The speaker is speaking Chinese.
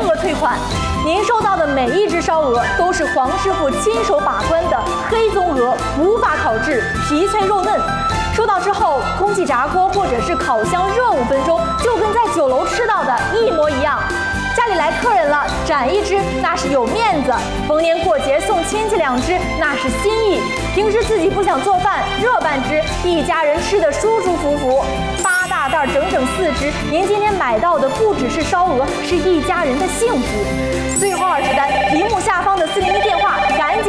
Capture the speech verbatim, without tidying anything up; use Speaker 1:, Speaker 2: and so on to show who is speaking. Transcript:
Speaker 1: 额退款。您收到的每一只烧鹅都是黄师傅亲手把关的黑棕鹅，无法烤制，皮脆肉嫩。收到之后，空气炸锅或者是烤箱热五分钟，就跟在酒楼吃到的一模一样。家里来客人了，斩一只那是有面子；逢年过节送亲戚两只，那是心意。平时自己不想做饭，热半只，一家人吃得舒舒服服。八大袋整整四只，您今天买到的不只是烧鹅，是一家人的幸福。最后二十单，屏幕下方的四零一电话，赶紧。